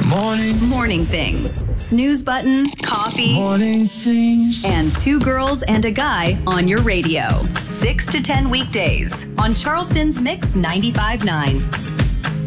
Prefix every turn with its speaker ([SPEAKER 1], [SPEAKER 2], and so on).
[SPEAKER 1] Morning things. Snooze button, coffee,
[SPEAKER 2] Morning things.
[SPEAKER 1] and two girls and a guy on your radio. 6 to 10 weekdays on Charleston's Mix 95.9.